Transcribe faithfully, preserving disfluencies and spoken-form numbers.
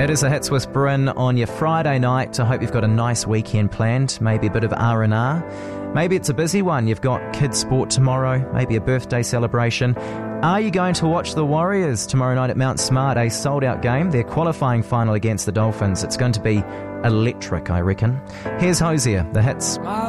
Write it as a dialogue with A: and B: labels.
A: It is the Hits with Bryn on your Friday night. I hope you've got a nice weekend planned, maybe a bit of R and R. Maybe it's a busy one. You've got kids' sport tomorrow, maybe a birthday celebration. Are you going to watch the Warriors tomorrow night at Mount Smart, a sold-out game? Their qualifying final against the Dolphins. It's going to be electric, I reckon. Here's Hosier, the Hits.